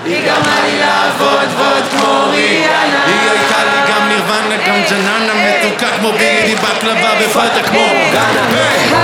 היא גרמה לי לעבוד ועוד כמו ריאנה. היא הייתה לי גם נירוונה, גם ג'ננה מתוקה כמו בילי בקלבה בפאטה כמו גאנה.